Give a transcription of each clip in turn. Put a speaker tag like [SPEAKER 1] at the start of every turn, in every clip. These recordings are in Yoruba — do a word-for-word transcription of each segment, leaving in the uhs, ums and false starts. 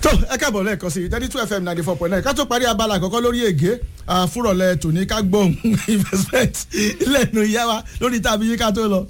[SPEAKER 1] tó ẹ káàbọ̀ lẹ́ẹ̀kan sí thirty two fm ninety four point nine ká tó parí abala àkọ́kọ́ lórí ègé fúrọ̀lẹ́ tòní ká gbóhùn investment lẹ́nu ìyá wa lórí tàbí yí ká tó lọ.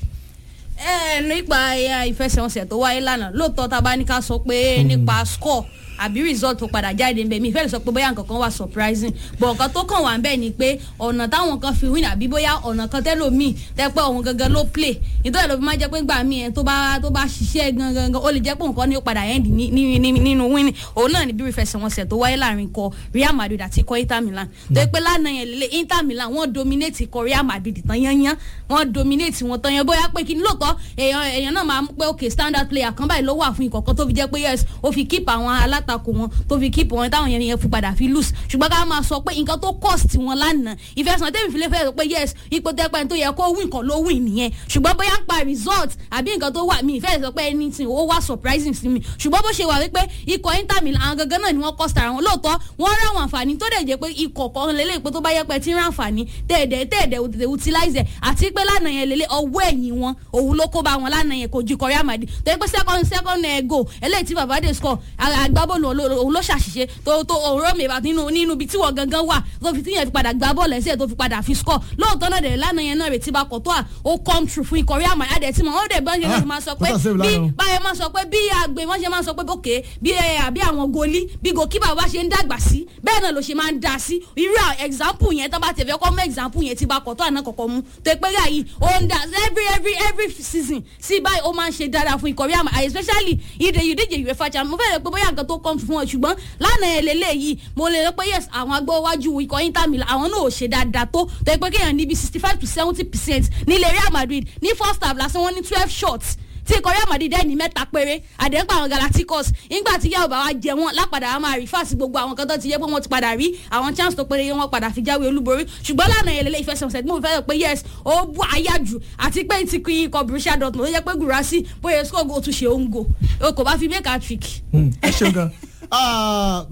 [SPEAKER 2] ẹ nípa ìfẹsẹ̀wọnsẹ̀ tó wáyé lánàá lóòótọ́ tá a bá ní ká sọ pé nípa score àbí result tó padà jáde ń bẹ mi fẹ́ẹ́ sọ pé bóyá nǹkan kan wà surprising but nǹkan tó kàn wá ń bẹ ni pé ọ̀nà táwọn kan fi win àbí bóyá ọ̀nà kan tẹ́lòmíì tẹ́pẹ́ òun gangan ló play nítorí ló fi máa jẹ́ pé gbà mí ẹ̀ tó bá tó bá ṣiṣẹ́ gangan ó lè jẹ́ pé nǹkan ní ó padà end nínú winning òun náà ni bí ìfẹsẹ̀wọnsẹ̀ tó wáyé láàrin ikọ̀ Real Madrid àti ikọ̀ Inter Milan tó pé lánàá yẹn lélẹ̀ Inter Milan wọ́n dominate ikọ̀ Real Madrid tán yányán wọ́n dominate wọn tán yẹn bóyá pé kí ni lóòótọ́ èèyàn náà máa mú pé okay standard player kan báyìí ló wà fún ikọ̀ kan tó fi jẹ́ pé yes ó fi keep àwọn alátakò wọn tó fi keep wọn táwọn yẹn yẹn fi padà fi lose ṣùgbọ́n ká máa sọ pé nǹkan tó cost wọn lánàá ìfẹsàn tẹ́mi fi lè fẹ́ sọ pé yes ipò tẹ́pẹ́ tó yẹ kó win kan ló win nìyẹn ṣùgbọ́n bóyá ń pa result àbí nǹkan tó wà mí ìfẹ́ sọ pé anything ó wà surprising sí mi ṣùgbọ́n bó ṣe wà wípé ikọ̀ Inter Milan àwọn gangan náà ni wọ́n cost ara wọn lóòótọ́ wọ́n rá àwọn àǹfààní tó dẹ̀ jẹ́ pé ikọ̀ kan lélẹ̀ pé tó bá yẹ pé tí ń rá àǹfààní tẹ̀ẹ̀dẹ̀ tẹ̀ẹ̀dẹ̀ tẹ̀ẹ̀dẹ̀ utilize àti pé lánàá yẹn lélẹ̀ ọwọ́ ẹ̀yìn wọn òun ló kó bá wọn lánàá yẹn kò ju ikọ̀ Real Madrid tó yẹ pé second second goal eléyìí tí Valverde score agbábọ́ọ̀lù òun ló ṣàṣìṣe tó tó ọ̀rọ̀ mi nínú nínú ibi tí wọ́n gangan wà tó fi tíyẹn fi padà gbá bọ́ọ̀lù ẹ̀sẹ̀ tó fi padà fi score lóòótọ́ náà dẹ̀ lánàá yẹn náà retí bá kọ̀ tó à ó come true fún ikọ̀ Real Madrid adẹ̀ tí mo ó dẹ̀ bọ́n ṣe máa sọ pé bí báyẹn máa sọ pé bí àgbẹ̀ wọ́n ṣe máa sọ pé bókè bí àbí àwọn goli bí goalkeeper bá ṣe ń dàgbà sí bẹ́ẹ̀ náà ló ṣe máa ń da sí irú example yẹn tó bá tẹ̀ fẹ́ kọ́ mọ́ example yẹn tí bá kọ̀ tó àná kọ̀kọ́ mu tó pé rà yìí ó ń da every every every season sí báyìí ó máa ń ṣe dáadáa fún ikọ̀ Real Madrid especially ìdè ìdíje UEFA Champions mo fẹ́ rẹ̀ pé bóyá nǹkan tó come fún ọ ṣùgbọ́n lánàá yẹn lélẹ́yìí mo lè rẹ pé yes àwọn agbówájú ikọ̀ Inter Milan àwọn náà ò ṣe dáadáa tó tó pé kéèyàn níbi sixty five to seventy percent nílẹ̀ Real Madrid ní first half lásán wọ́n ní twelve shots tí ikọ̀ Real Madrid dẹ́ ní mẹ́ta péré àdẹ́pọ̀ àwọn Galacticos nígbà tí yàrá wa jẹ wọn lápadà á máa rí fáàsì gbogbo àwọn kan tó ti yẹ pé wọ́n ti padà rí àwọn chance tó péré wọn padà fi jáwé olúborí ṣùgbọ́n lánàá yẹn lélẹ́ ìfẹsẹ̀wọnsẹ̀ tí mo fẹ́ rẹ̀ pé yes ó bú ayájú àti pé ti kí ikọ̀ Borussia Dortmund ló yẹ pé Guirassy bóyá score goal tún ṣe òun go o kò bá fi make hat trick.
[SPEAKER 1] ẹ ṣeun gan.